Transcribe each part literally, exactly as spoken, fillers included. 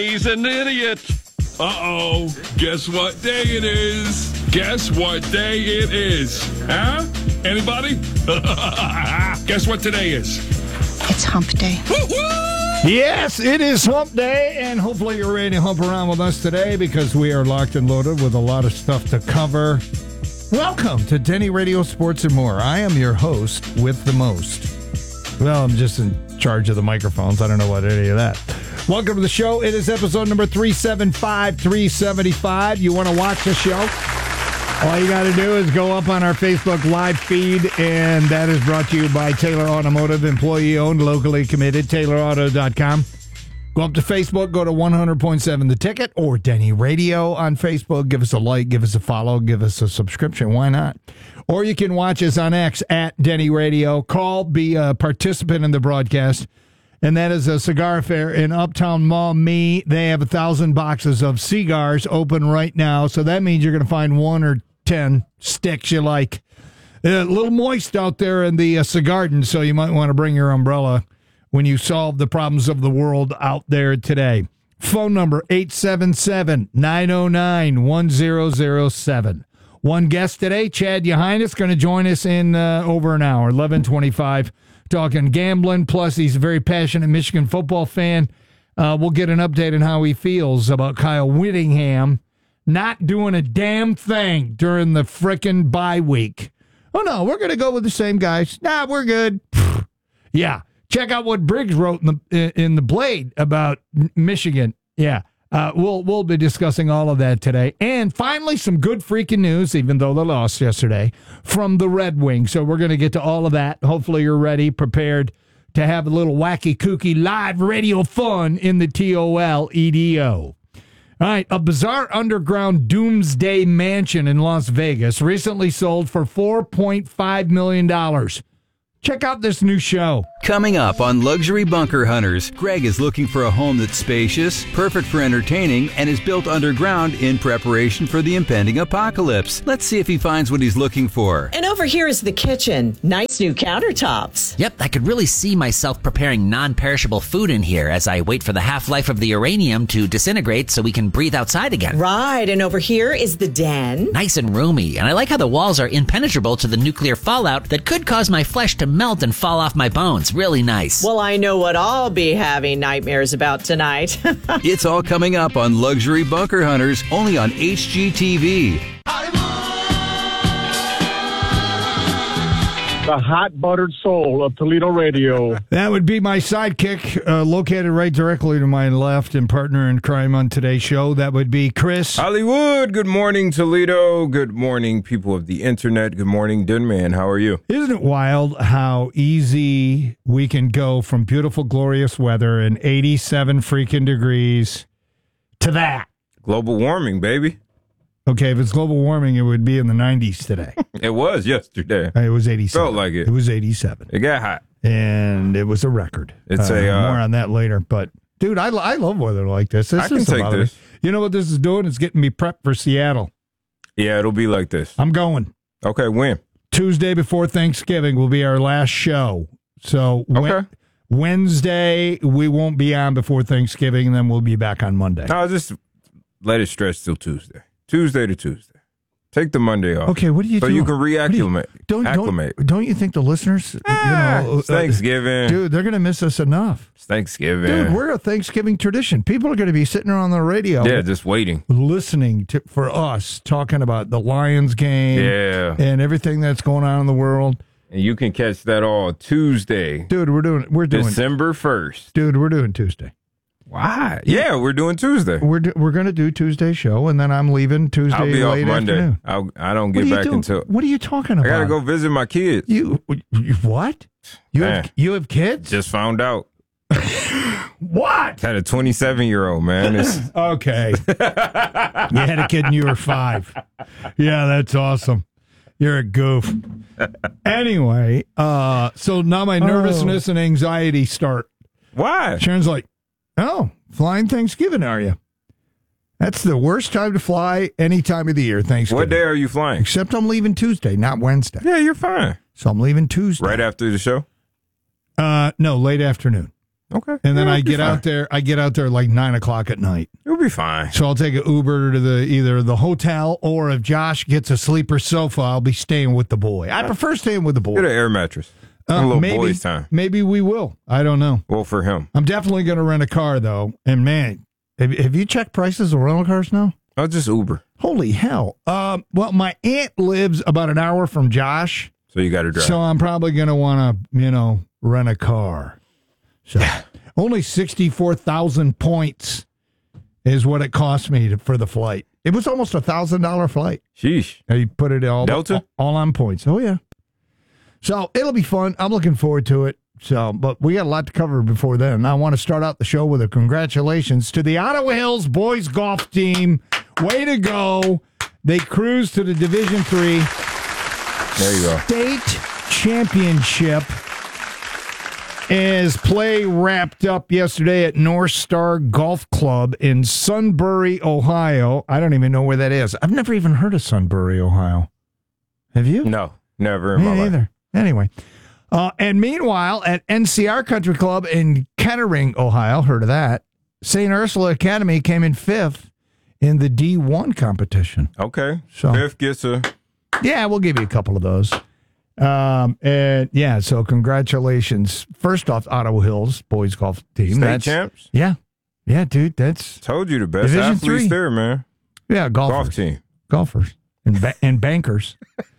He's an idiot. Uh-oh. Guess what day it is? Guess what day it is? Huh? Anybody? Guess what today is? It's hump day. Yes, it is hump day, and hopefully you're ready to hump around with us today because we are locked and loaded with a lot of stuff to cover. Welcome to Denny Radio Sports and More. I am your host with the most. Well, I'm just in charge of the microphones. I don't know what any of that. Welcome to the show. It is episode number three seventy-five, three seventy-five. You want to watch the show? All you got to do is go up on our Facebook live feed, and that is brought to you by Taylor Automotive, employee-owned, locally committed, taylor auto dot com. Go up to Facebook, go to one hundred point seven The Ticket, or Denny Radio on Facebook. Give us a like, give us a follow, give us a subscription. Why not? Or you can watch us on X at Denny Radio. Call, be a participant in the broadcast. And that is a cigar fair in Uptown Mall. Me, they have a thousand boxes of cigars open right now. So that means you're going to find one or ten sticks you like. A little moist out there in the uh, cigar garden, so you might want to bring your umbrella when you solve the problems of the world out there today. Phone number eight seven seven, nine oh nine, one oh oh seven. One guest today, Chad Yohines, going to join us in uh, over an hour, eleven twenty-five. Talking gambling, plus he's a very passionate Michigan football fan. Uh, we'll get an update on how he feels about Kyle Whittingham not doing a damn thing during the frickin' bye week. Oh, no, we're going to go with the same guys. Nah, we're good. Yeah, check out what Briggs wrote in the in the Blade about Michigan. Yeah, uh, we'll we'll be discussing all of that today. And finally, some good freaking news, even though they lost yesterday, from the Red Wings. So we're going to get to all of that. Hopefully you're ready, prepared to have a little wacky, kooky live radio fun in the T O L E D O. All right, a bizarre underground doomsday mansion in Las Vegas recently sold for four point five million dollars. Check out this new show. Coming up on Luxury Bunker Hunters, Greg is looking for a home that's spacious, perfect for entertaining, and is built underground in preparation for the impending apocalypse. Let's see if he finds what he's looking for. And over here is the kitchen. Nice new countertops. Yep, I could really see myself preparing non-perishable food in here as I wait for the half-life of the uranium to disintegrate so we can breathe outside again. Right, and over here is the den. Nice and roomy, and I like how the walls are impenetrable to the nuclear fallout that could cause my flesh to melt and fall off my bones. Really nice. Well, I know what I'll be having nightmares about tonight. It's all coming up on Luxury Bunker Hunters, only on H G T V. The hot buttered soul of Toledo radio. That would be my sidekick, uh, located right directly to my left and partner in crime on today's show. That would be Chris Hollywood. Good morning, Toledo. Good morning, people of the internet. Good morning, Denman. How are you? Isn't it wild how easy we can go from beautiful, glorious weather and eighty-seven freaking degrees to that? Global warming, baby. Okay, if it's global warming, it would be in the nineties today. It was yesterday. It was eighty-seven. Felt like it. It was eighty-seven. It got hot. And it was a record. It's uh, a uh, more on that later. But, dude, I, I love weather like this. This I can doesn't take bother this. me. You know what this is doing? It's getting me prepped for Seattle. Yeah, it'll be like this. I'm going. Okay, when? Tuesday before Thanksgiving will be our last show. So okay. Wednesday, we won't be on before Thanksgiving, and then we'll be back on Monday. No, just let it stretch till Tuesday. Tuesday to Tuesday. Take the Monday off. Okay, what do you so do? So you can reacclimate. You, don't, acclimate. Don't, don't you think the listeners, ah, you know, it's Thanksgiving. Uh, dude, they're going to miss us enough. It's Thanksgiving. Dude, we're a Thanksgiving tradition. People are going to be sitting around the radio. Yeah, just waiting. Listening to for us, talking about the Lions game. Yeah. And everything that's going on in the world. And you can catch that all Tuesday. Dude, we're doing, we're doing. December first. Dude, we're doing Tuesday. Why? Yeah, we're doing Tuesday. We're do, we're going to do Tuesday show, and then I'm leaving Tuesday I'll be late off Monday. afternoon. I'll, I don't get back do? until. What are you talking about? I got to go visit my kids. You, you what? You man, have you have kids? Just found out. What? Had a twenty-seven year old man. It's... Okay. You had a kid and you were five. Yeah, that's awesome. You're a goof. Anyway, uh, so now my nervousness oh. and anxiety start. Why? Sharon's like, oh, flying Thanksgiving, are you? That's the worst time to fly any time of the year, Thanksgiving. What day are you flying? Except I'm leaving Tuesday, not Wednesday. Yeah, you're fine. So I'm leaving Tuesday. Right after the show? Uh, no, late afternoon. Okay. And then Yeah, I it'll be get fine. out there. I get out there like nine o'clock at night. You'll be fine. So I'll take an Uber to the either the hotel, or if Josh gets a sleeper sofa, I'll be staying with the boy. I prefer staying with the boy. Get an air mattress. Uh, a little maybe, boys time. Maybe we will. I don't know. Well, for him. I'm definitely going to rent a car though. And man, have, have you checked prices of rental cars now? I'll just Uber. Holy hell! Um, well, my aunt lives about an hour from Josh, So you got to drive. so I'm probably going to want to, you know, rent a car. So only sixty-four thousand points is what it cost me to, for the flight. It was almost a thousand dollar flight. Sheesh. You put it all Delta? all on points. Oh yeah. So it'll be fun. I'm looking forward to it. So, but we got a lot to cover before then. And I want to start out the show with a congratulations to the Ottawa Hills boys golf team. Way to go! They cruised to the Division Three There you go. state championship. As play wrapped up yesterday at North Star Golf Club in Sunbury, Ohio. I don't even know where that is. I've never even heard of Sunbury, Ohio. Have you? No, never in Me my life. neither. Anyway. Uh, and meanwhile, at N C R Country Club in Kettering, Ohio, heard of that, Saint Ursula Academy came in fifth in the D one competition. Okay. So- Fifth gets a. Yeah, we'll give you a couple of those. Um, and yeah, so congratulations. First off, Ottawa Hills boys golf team. State That's, champs? Yeah. Yeah, dude, that's, Told you the best Division athletes three. there, man. yeah, golfers. Golf team. Golfers and, ba- and bankers.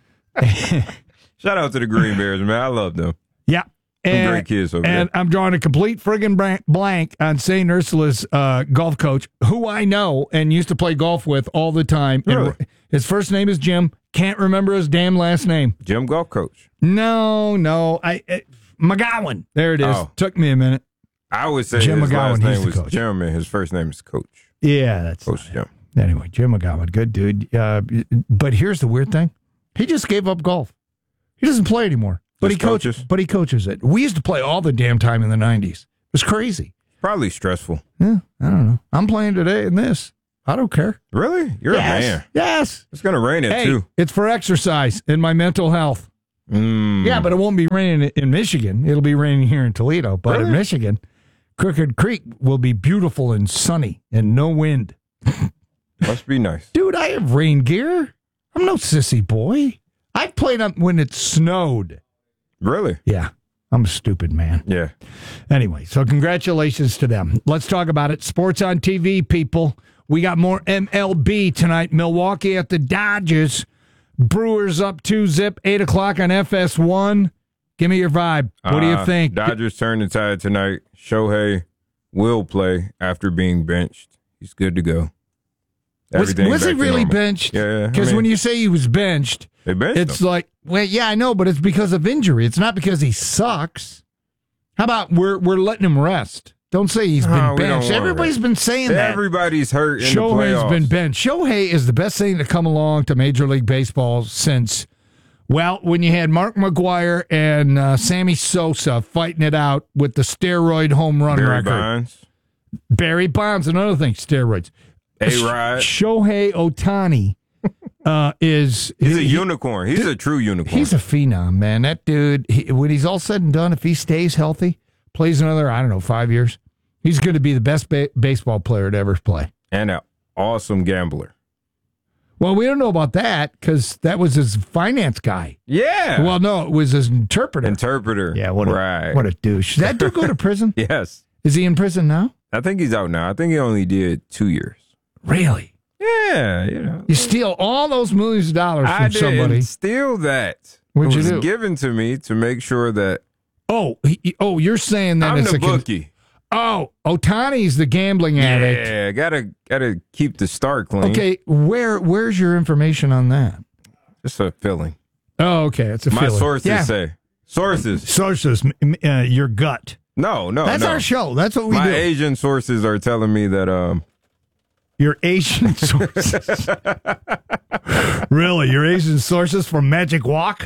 Shout out to the Green Bears, man. I love them. Yeah. Some And, great kids over and there. I'm drawing a complete friggin' blank- blank on Saint Ursula's uh, golf coach, who I know and used to play golf with all the time. And Really? his first name is Jim. Can't remember his damn last name. Jim golf coach. No, no. I uh, McGowan. There it is. Oh. Took me a minute. I would say Jim his McGowan, last he's name the was coach. Jim, and his first name is Coach. Yeah, that's Coach Jim. anyway. Jim McGowan, good dude. Uh, but here's the weird thing: he just gave up golf. He doesn't play anymore. But Just he coaches. coaches? But he coaches it. We used to play all the damn time in the nineties. It was crazy. Probably stressful. Yeah, I don't know. I'm playing today in this. I don't care. Really? You're yes. a man. Yes. It's going to rain it, Hey, too. it's for exercise and my mental health. Mm. Yeah, but it won't be raining in Michigan. It'll be raining here in Toledo. But in Really? Michigan, Crooked Creek will be beautiful and sunny and no wind. Must be nice. Dude, I have rain gear. I'm no sissy boy. I've played up when it snowed. Really? Yeah, I'm a stupid man. Yeah. Anyway, so congratulations to them. Let's talk about it. Sports on T V, people. We got more M L B tonight. Milwaukee at the Dodgers. Brewers up two zip, eight o'clock on F S one. Give me your vibe. What do you Uh, think? Dodgers turn the tide tonight. Shohei will play after being benched. He's good to go. Was, Everything was he back to really normal. benched? Yeah, yeah. I Because mean, when you say he was benched, they benched it's him. like, well, yeah, I know, but it's because of injury. It's not because he sucks. How about we're we're letting him rest? Don't say he's been No, we don't benched. want Everybody's rest. been saying that. Everybody's hurt in Shohei's the playoffs. been benched. Shohei is the best thing to come along to Major League Baseball since, well, when you had Mark McGwire and uh, Sammy Sosa fighting it out with the steroid home run Barry record. Bonds, Barry Bonds, another thing, steroids. A-Rod. Shohei Ohtani uh, is He's a he- unicorn. He's a true unicorn. He's a phenom, man. That dude, he, when he's all said and done, if he stays healthy, plays another, I don't know, five years, he's going to be the best ba- baseball player to ever play. and an awesome gambler. Well, we don't know about that because that was his finance guy. Yeah. Well, no, it was his interpreter. Interpreter. yeah, what a, right. what a douche. Did that dude go to prison? Yes. Is he in prison now? I think he's out now. I think he only did two years. Really? Yeah, you know. You steal all those millions of dollars from I didn't somebody. steal that. What'd it you was do? given to me to make sure that Oh, he, oh, you're saying that I'm it's the a con- bookie. Oh, Otani's the gambling addict. Yeah, gotta gotta keep the start clean. Okay, where where's your information on that? Just a feeling. Oh, okay, it's a My feeling. sources yeah. say. Sources. Sources, m- uh, your gut. No, no, That's no. our show. That's what we My do. Asian sources are telling me that um Your Asian sources. Really? Your Asian sources from Magic Walk?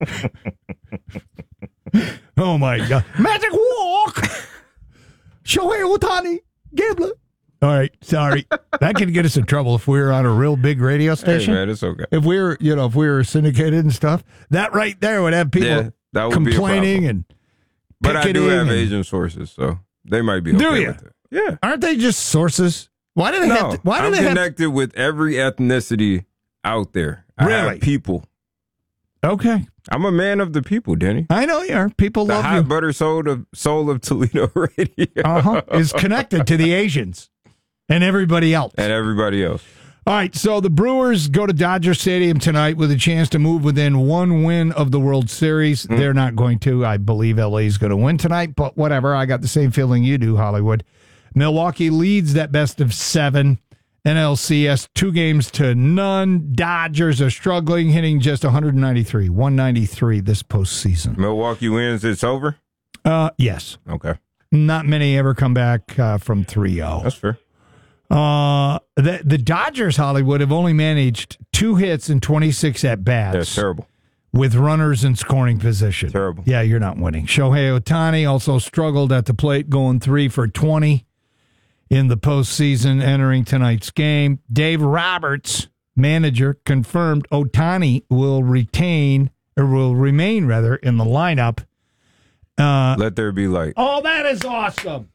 Oh, my God. Magic Walk! Shohei Ohtani, gambler. All right, sorry. That could get us in trouble if we were on a real big radio hey station. man, it's okay. If we were, you know, if we were syndicated and stuff, that right there would have people Yeah, that would be a complaining problem. and But I do picketing have and- Asian sources, so they might be okay Do you? with it. Yeah. Aren't they just sources? Why do they No, have to, why do I'm they have connected with every ethnicity out there. I have Really? people. Okay. I'm a man of the people, Denny. I know you are. People The love hot you. butter soul of, soul of Toledo Radio. Uh-huh. Is connected to the Asians and everybody else. And everybody else. All right, so the Brewers go to Dodger Stadium tonight with a chance to move within one win of the World Series. Mm. They're not going to. I believe L A is going to win tonight, but whatever. I got the same feeling you do, Hollywood. Milwaukee leads that best of seven. N L C S, two games to none. Dodgers are struggling, hitting just one ninety-three. one ninety-three this postseason. Milwaukee wins, it's over? Uh, yes. Okay. Not many ever come back uh, from three oh. That's fair. Uh, the, the Dodgers, Hollywood, have only managed two hits and twenty-six at-bats. That's terrible. With runners in scoring position. Terrible. Yeah, you're not winning. Shohei Ohtani also struggled at the plate, going three for twenty in the postseason, entering tonight's game. Dave Roberts, manager, confirmed Ohtani will retain, or will remain, rather, in the lineup. Uh, Let there be light. oh, that is awesome.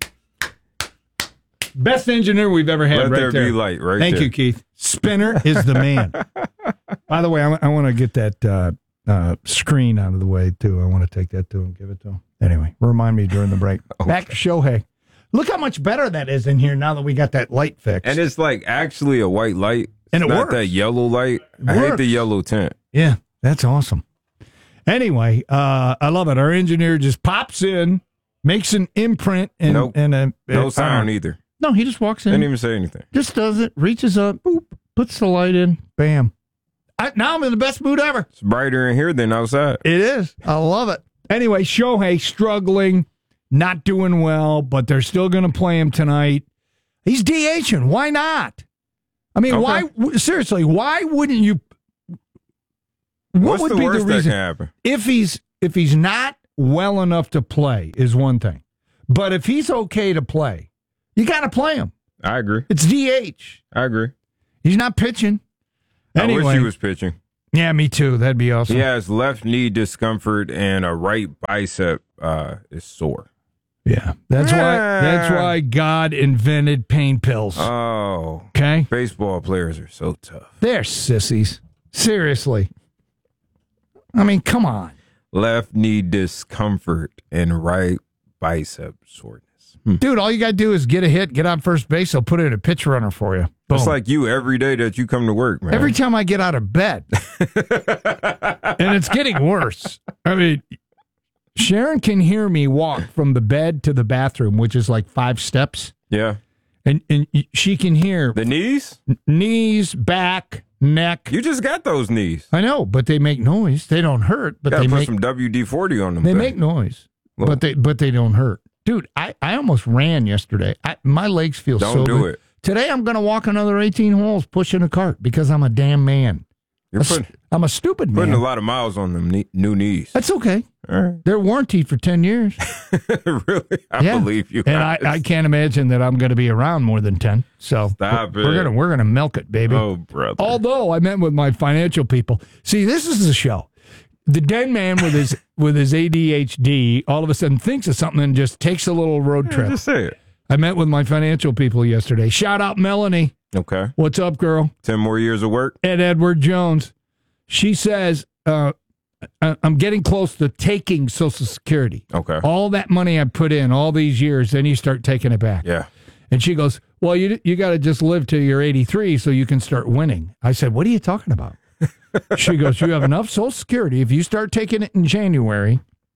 Best engineer we've ever had. Let right there there. be light right Thank there. you, Keith. Spinner is the man. By the way, I, I want to get that uh, uh, screen out of the way, too. I want to take that to him, give it to him. Anyway, remind me during the break. Okay. Back to Shohei. Look how much better that is in here now that we got that light fixed. And it's like actually a white light. And It's it not works. that yellow light. It I hate works. the yellow tint. Yeah, that's awesome. Anyway, uh, I love it. Our engineer just pops in, makes an imprint, and, Nope. and a, No uh, sound uh, either. No, he just walks in. Didn't even say anything. Just does it, reaches up, boop, puts the light in, bam. I, now I'm in the best mood ever. It's brighter in here than outside. It is. I love it. Anyway, Shohei struggling, not doing well, but they're still going to play him tonight. He's DHing. Why not? I mean, Okay. why? w- Seriously, why wouldn't you? What What's would the be worst the that reason? can happen? If he's if he's not well enough to play, is one thing. But if he's okay to play, you got to play him. I agree. It's D H. I agree. He's not pitching. Anyway, I wish he was pitching. yeah, me too. That'd be awesome. He has left knee discomfort and a right bicep uh, is sore. Yeah, that's why. That's why God invented pain pills. Oh, Okay, baseball players are so tough. they're sissies. Seriously. I mean, come on. Left knee discomfort and right bicep soreness. Hmm. Dude, all you got to do is get a hit, get on first base, they'll put in a pitch runner for you. Boom. It's like you every day that you come to work, man. Every time I get out of bed. And it's getting worse. I mean, Sharon can hear me walk from the bed to the bathroom, which is like five steps. Yeah. And, and she can hear The knees? knees, back, neck. You just got those knees. I know, but they make noise. They don't hurt, but Gotta they put make some W D forty on them. they things. make noise. Well- but they but they don't hurt. Dude, I, I almost ran yesterday. I, my legs feel Don't so do good. it. Today I'm going to walk another eighteen holes pushing a cart because I'm a damn man. You're A st- putting, I'm a stupid putting man. a lot of miles on them knee, new knees. That's okay. All right. They're warranted for ten years. Really? I Yeah. believe you. And I, guys. I can't imagine that I'm going to be around more than ten. So Stop we're, we're it. gonna we're gonna milk it, baby. Oh, brother. Although I met with my financial people. See, this is the show. The dead man with his with his A D H D all of a sudden thinks of something and just takes a little road Yeah, trip. just say it. I met with my financial people yesterday. Shout out Melanie. Okay. What's up, girl? Ten more years of work. Ed Edward Jones. She says, uh, I- I'm getting close to taking Social Security. Okay. All that money I put in all these years, then you start taking it back. Yeah. And she goes, well, you you got to just live till you're eighty-three so you can start winning. I said, what are you talking about? She goes, you have enough Social Security. If you start taking it in January,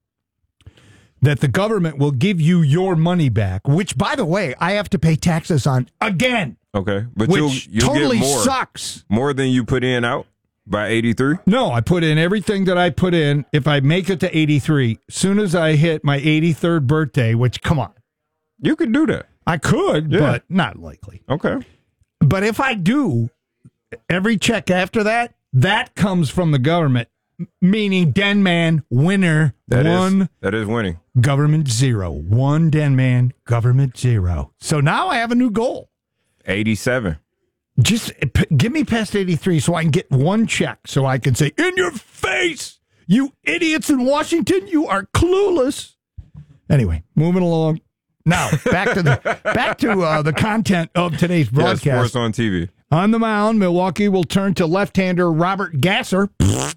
that the government will give you your money back, which, by the way, I have to pay taxes on again, Okay. But which you'll, you'll totally get more. sucks. More than you put in out by eighty-three? No, I put in everything that I put in. If I make it to eighty-three, soon as I hit my eighty-third birthday, which, come on, You could do that. I could, Yeah. but not likely. Okay. But if I do, every check after that, that comes from the government, m- meaning Denman, winner, That is one, that is winning. government zero. One Denman, government zero. So now I have a new goal. eighty-seven. Just p- give me past eighty-three so I can get one check so I can say, in your face, you idiots in Washington, you are clueless. Anyway, moving along. Now, back to the back to uh, the content of today's broadcast. Yeah, sports on T V. On the mound, Milwaukee will turn to left-hander Robert Gasser.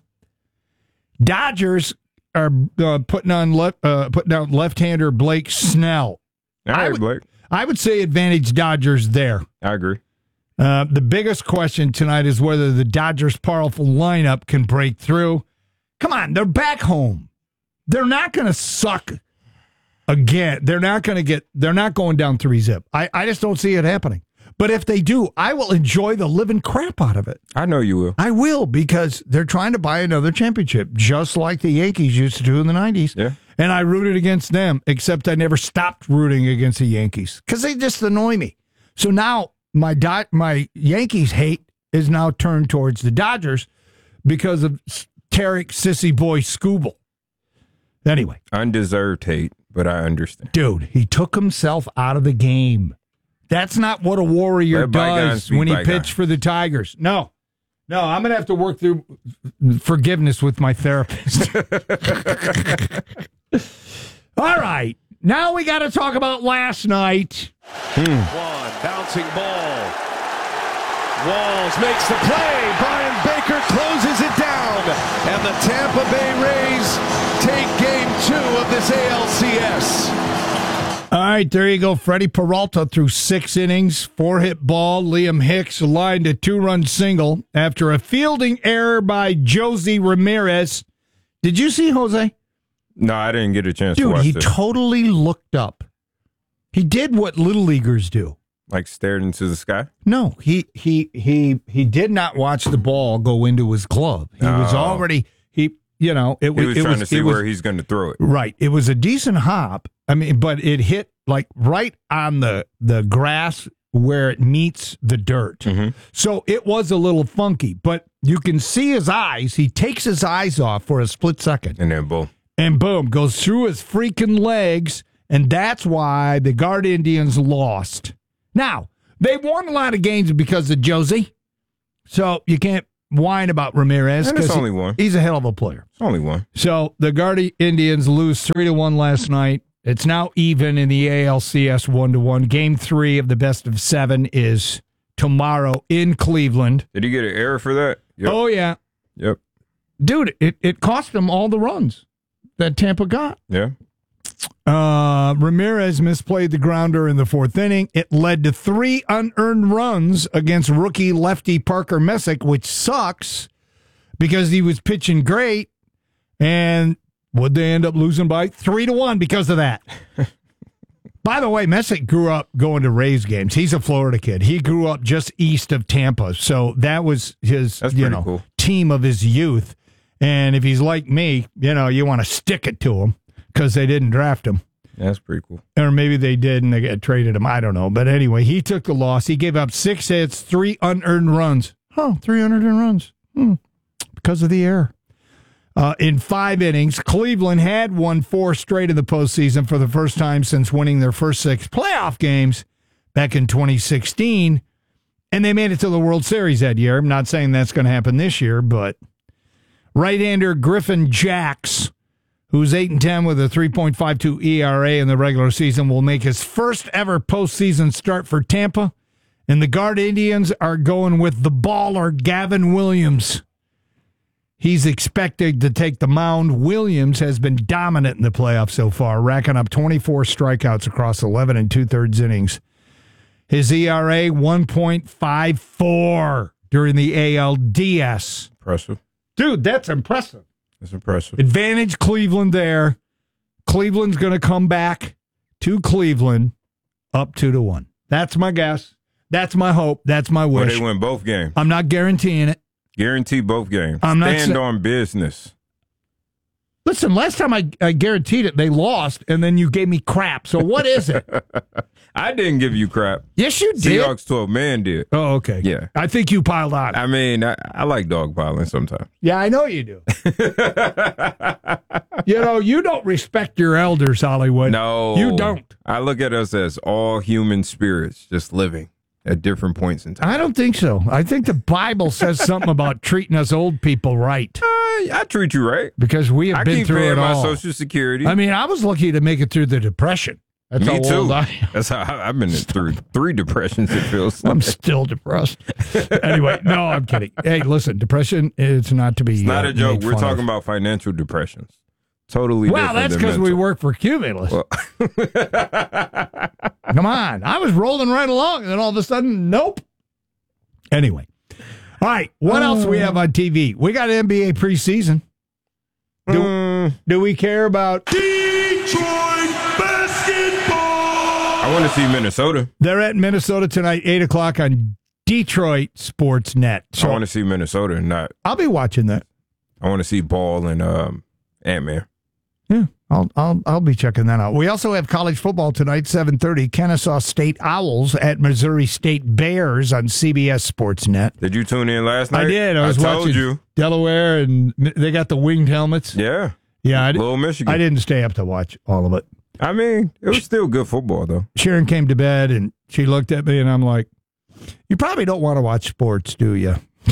Dodgers are uh, putting on left uh, putting out left-hander Blake Snell. All right, I would, Blake. I would say advantage Dodgers there. I agree. Uh, the biggest question tonight is whether the Dodgers' powerful lineup can break through. Come on, they're back home. They're not going to suck again. They're not going to get. They're not going down three zip. I, I just don't see it happening. But if they do, I will enjoy the living crap out of it. I know you will. I will, because they're trying to buy another championship, just like the Yankees used to do in the nineties. Yeah. And I rooted against them, except I never stopped rooting against the Yankees because they just annoy me. So now my Do- my Yankees hate is now turned towards the Dodgers because of Tarek Sissy Boy Scooble. Anyway. Undeserved hate, but I understand. Dude, he took himself out of the game. That's not what a Warrior Let bygones does be when he bygones. pitched for the Tigers. No. No, I'm going to have to work through forgiveness with my therapist. All right. Now we got to talk about last night. Hmm. One bouncing ball. Walls makes the play. Brian Baker closes it down. And the Tampa Bay Rays take game two of this A L C S. All right, there you go. Freddie Peralta threw six innings, four-hit ball. Liam Hicks lined a two-run single after a fielding error by Josie Ramirez. Did you see Jose? No, I didn't get a chance Dude, to watch he it. totally looked up. He did what little leaguers do. Like stared into the sky? No, he he he he did not watch the ball go into his glove. He was Oh. already he you know it He was it trying was, to see it was, where he's going to throw it. Right. It was a decent hop. I mean, but it hit like right on the, the grass where it meets the dirt. Mm-hmm. So it was a little funky, but you can see his eyes. He takes his eyes off for a split second. And then boom. And boom, goes through his freaking legs. And that's why the Guard Indians lost. Now, they won a lot of games because of Josie. So you can't whine about Ramirez. And it's 'cause he- only one. He's a hell of a player. It's only one. So the Guardy Indians lose three to one last night. It's now even in the A L C S one to one. Game three of the best of seven is tomorrow in Cleveland. Did he get an error for that? Yep. Oh yeah, Yep. dude! It it cost them all the runs that Tampa got. Yeah. Uh, Ramirez misplayed the grounder in the fourth inning. It led to three unearned runs against rookie lefty Parker Messick, which sucks because he was pitching great. And would they end up losing by three to one because of that? By the way, Messick grew up going to Rays games. He's a Florida kid. He grew up just east of Tampa, so that was his That's you pretty know cool. team of his youth. And if he's like me, you know, you want to stick it to him because they didn't draft him. That's pretty cool. Or maybe they did and they got traded him. I don't know. But anyway, he took the loss. He gave up six hits, three unearned runs. Oh, three unearned runs. Hmm. Because of the error. Uh, in five innings, Cleveland had won four straight in the postseason for the first time since winning their first six playoff games back in twenty sixteen. And they made it to the World Series that year. I'm not saying that's going to happen this year, but right-hander Griffin Jacks, who's eight and ten with a three point five two E R A in the regular season, will make his first ever postseason start for Tampa. And the Guard Indians are going with the baller Gavin Williams. He's expected to take the mound. Williams has been dominant in the playoffs so far, racking up twenty-four strikeouts across eleven and two-thirds innings. His E R A, one point five four during the A L D S. Impressive. Dude, that's impressive. That's impressive. Advantage Cleveland there. Cleveland's going to come back to Cleveland up two to one. That's my guess. That's my hope. That's my Well, wish. they win both games. I'm not guaranteeing it. Guarantee both games. I'm not Stand sa- on business. Listen, last time I, I guaranteed it, they lost, and then you gave me crap. So what is it? I didn't give you crap. Yes, you did. Seahawks twelve man did. Oh, okay. Yeah. I think you piled on. I mean, I, I like dogpiling sometimes. Yeah, I know you do. You know, you don't respect your elders, Hollywood. No. You don't. I look at us as all human spirits just living at different points in time. I don't think so. I think the Bible says something about treating us old people right. I, I treat you right. Because we have I been keep through paying it my all. Social Security. I mean, I was lucky to make it through the Depression. That's Me how too. old I am. That's how I, I've been through three depressions, it feels like. I'm still depressed. Anyway, no, I'm kidding. Hey, listen, depression is not to be It's not uh, a joke. made We're fun talking of. about financial depressions. Totally Well, different that's than because we mental. work for Cumulus. Well, Come on. I was rolling right along, and then all of a sudden, nope. Anyway. All right, what else do we have on T V? We got N B A preseason. Do, mm, do we care about... Detroit basketball. I want to see Minnesota. They're at Minnesota tonight, eight o'clock on Detroit Sports Net. So I want to see Minnesota, not. I'll be watching that. I want to see Ball and um, Ant-Man. Yeah, I'll I'll I'll be checking that out. We also have college football tonight, seven thirty. Kennesaw State Owls at Missouri State Bears on C B S Sports Net. Did you tune in last night? I did. I was told watching you. Delaware, and they got the winged helmets. Yeah. Yeah, I, Little Michigan. I didn't stay up to watch all of it. I mean, it was still good football, though. Sharon came to bed, and she looked at me, and I'm like, you probably don't want to watch sports, do you?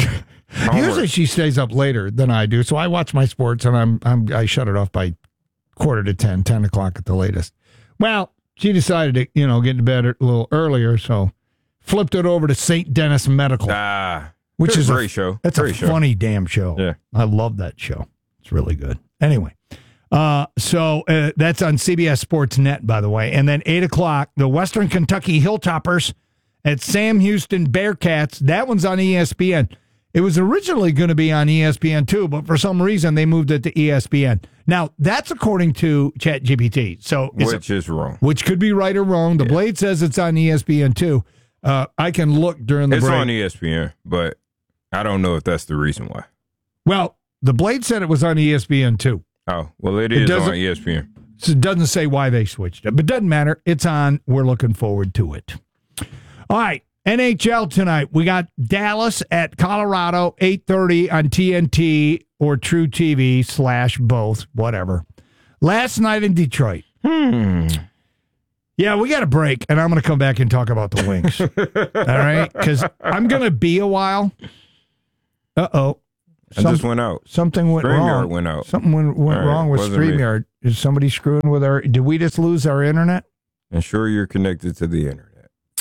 Usually she stays up later than I do, so I watch my sports, and I'm, I'm I shut it off by quarter to ten, ten o'clock at the latest. Well, she decided to, you know, get to bed a little earlier, so flipped it over to Saint Denis Medical, Ah, which it's is a a great show. That's Great a show. funny damn show. Yeah. I love that show. It's really good. Anyway, uh, so uh, that's on C B S Sports Net, by the way. And then eight o'clock, the Western Kentucky Hilltoppers at Sam Houston Bearcats. That one's on E S P N. It was originally going to be on E S P N too, but for some reason they moved it to E S P N. Now, that's according to ChatGPT. So it's- Which is wrong. which could be right or wrong. The Yeah. Blade says it's on E S P N too. Uh, I can look during the It's break. on E S P N, but I don't know if that's the reason why. Well, the Blade said it was on E S P N too. Oh, well, it It is doesn't- on E S P N. So it doesn't say why they switched it, but doesn't matter. It's on. We're looking forward to it. All right, N H L tonight. We got Dallas at Colorado, eight thirty on T N T or True T V slash both, whatever. Last night in Detroit. Hmm. Yeah, we got a break, and I'm going to come back and talk about the Wings. All right? Because I'm going to be a while. Uh-oh. I just went out. Something went StreamYard wrong. went out. Something went, went All right, wrong with wasn't me. StreamYard. Is somebody screwing with our... Did we just lose our internet? Ensure you're connected to the internet.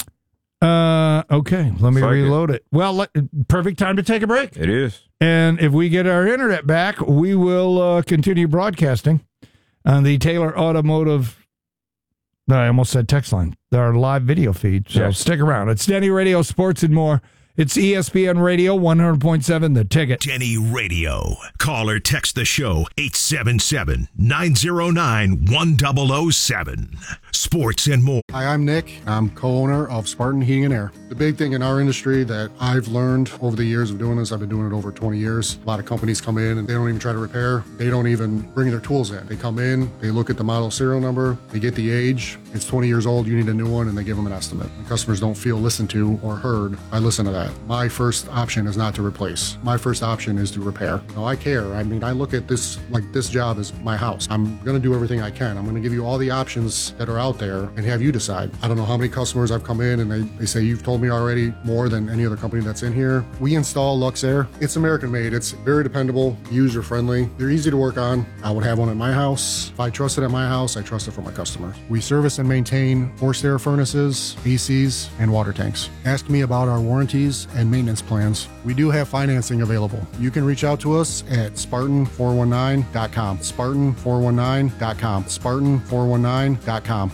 Uh, okay, let me Fuck it. reload it. Well, let, perfect time to take a break. It is. And if we get our internet back, we will uh, continue broadcasting on the Taylor Automotive, I almost said text line, our live video feed. So Yes. stick around. It's Denny Radio, Sports and More. It's E S P N Radio, one hundred point seven, The Ticket. Denny Radio. Call or text the show eight seven seven, nine zero nine, one zero zero seven. Sports and More. Hi, I'm Nick. I'm co-owner of Spartan Heating and Air. The big thing in our industry that I've learned over the years of doing this, I've been doing it over twenty years. A lot of companies come in and they don't even try to repair. They don't even bring their tools in. They come in, they look at the model serial number, they get the age. It's twenty years old, you need a new one, and they give them an estimate. The customers don't feel listened to or heard. I listen to that. My first option is not to replace. My first option is to repair. No, I care. I mean, I look at this like this job is my house. I'm going to do everything I can. I'm going to give you all the options that are out there and have you decide. I don't know how many customers I've come in and they, they say, you've told me already more than any other company that's in here. We install Luxair. It's American made. It's very dependable, user friendly. They're easy to work on. I would have one at my house. If I trust it at my house, I trust it for my customers. We service and maintain forced air furnaces, A Cs, and water tanks. Ask me about our warranties and maintenance plans. We do have financing available. You can reach out to us at Spartan four one nine dot com. Spartan four one nine dot com. Spartan four one nine dot com.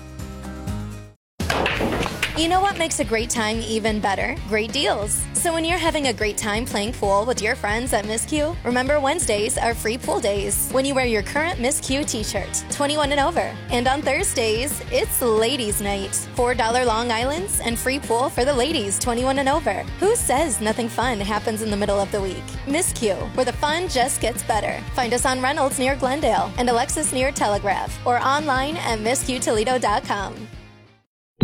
You know what makes a great time even better? Great deals. So when you're having a great time playing pool with your friends at Miss Q, remember Wednesdays are free pool days when you wear your current Miss Q t-shirt, twenty-one and over. And on Thursdays, it's Ladies Night. four dollar Long Islands and free pool for the ladies, twenty-one and over. Who says nothing fun happens in the middle of the week? Miss Q, where the fun just gets better. Find us on Reynolds near Glendale and Alexis near Telegraph or online at miss q toledo dot com.